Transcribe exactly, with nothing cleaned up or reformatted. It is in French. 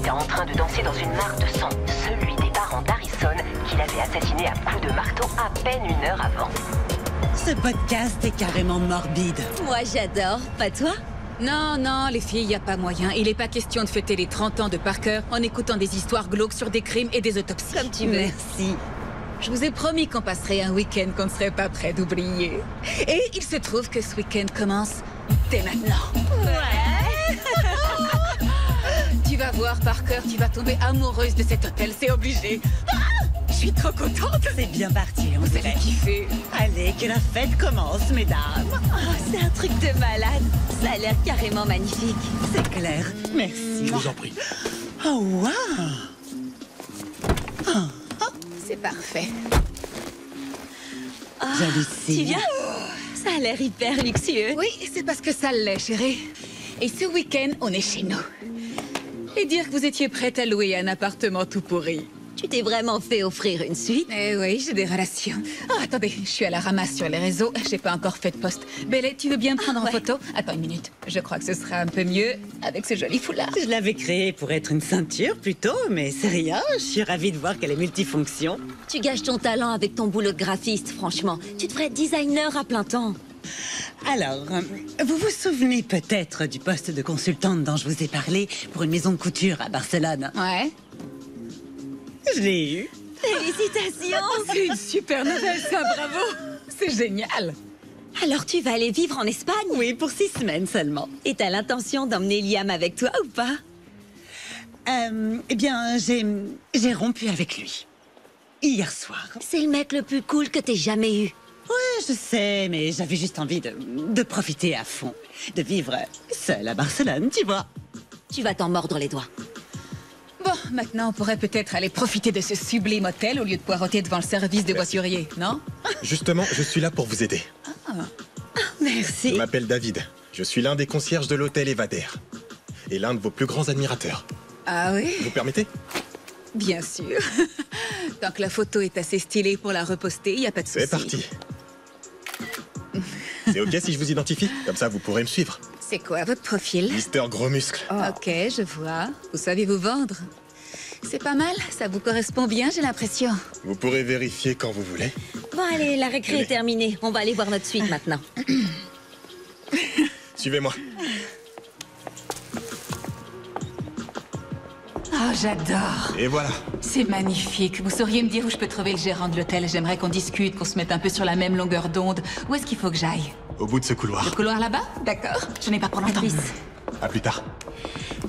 était en train de danser dans une mare de sang, celui des parents d'Harrison qu'il avait assassiné à coups de marteau à peine une heure avant. Ce podcast est carrément morbide. Moi j'adore, pas toi? Non, non, les filles, y a pas moyen. Il est pas question de fêter les trente ans de Parker en écoutant des histoires glauques sur des crimes et des autopsies. Comme tu veux. Merci. Je vous ai promis qu'on passerait un week-end qu'on ne serait pas prêt d'oublier. Et il se trouve que ce week-end commence dès maintenant. Ouais. Tu vas voir, Parker, tu vas tomber amoureuse de cet hôtel, c'est obligé. Ah, je suis trop contente. C'est bien parti, on Vous dirait. allez kiffer. Allez, que la fête commence, mesdames. Oh, c'est un truc de malade. Ça a l'air carrément magnifique. C'est clair. Merci. Je vous en prie. Oh, wow. C'est parfait. J'hallucine. Tu viens? Ça a l'air hyper luxueux. Oui, c'est parce que ça l'est, chérie. Et ce week-end, on est chez nous. Et dire que vous étiez prête à louer un appartement tout pourri. Tu t'es vraiment fait offrir une suite? Eh oui, j'ai des relations. Oh, attendez, je suis à la ramasse sur les réseaux. J'ai pas encore fait de post. Belle, tu veux bien me prendre Ah, en ouais. photo? Attends une minute. Je crois que ce sera un peu mieux avec ce joli foulard. Je l'avais créée pour être une ceinture plutôt, mais c'est rien. Je suis ravie de voir qu'elle est multifonction. Tu gâches ton talent avec ton boulot de graphiste, franchement. Tu devrais être designer à plein temps. Alors, euh, vous vous souvenez peut-être du poste de consultante dont je vous ai parlé pour une maison de couture à Barcelone? Ouais. Je l'ai eu. Félicitations! C'est une super nouvelle, ça, bravo. C'est génial. Alors tu vas aller vivre en Espagne? Oui, pour six semaines seulement. Et t'as l'intention d'emmener Liam avec toi ou pas? Euh, eh bien, j'ai j'ai rompu avec lui. Hier soir. C'est le mec le plus cool que t'aies jamais eu. Ouais, je sais, mais j'avais juste envie de, de profiter à fond. De vivre seule à Barcelone, tu vois. Tu vas t'en mordre les doigts. Bon, maintenant, on pourrait peut-être aller profiter de ce sublime hôtel au lieu de poireauter devant le service de Merci. voiturier, non? Justement, je suis là pour vous aider. Merci. Je m'appelle David. Je suis l'un des concierges de l'hôtel Evader. Et l'un de vos plus grands admirateurs. Ah oui? Vous permettez? Bien sûr. Tant que la photo est assez stylée pour la reposter, y a pas de souci. C'est parti. C'est ok si je vous identifie? Comme ça, vous pourrez me suivre. C'est quoi votre profil? Mister Gros Muscle. Ok, je vois. Vous savez vous vendre. C'est pas mal, ça vous correspond bien, j'ai l'impression. Vous pourrez vérifier quand vous voulez. Bon allez, la récré Allez. est terminée. On va aller voir notre suite maintenant. Suivez-moi. Oh, j'adore. Et voilà. C'est magnifique. Vous sauriez me dire où je peux trouver le gérant de l'hôtel? J'aimerais qu'on discute, qu'on se mette un peu sur la même longueur d'onde. Où est-ce qu'il faut que j'aille? Au bout de ce couloir. Le couloir là-bas? D'accord. Je n'ai pas pour longtemps. Plus. À plus tard.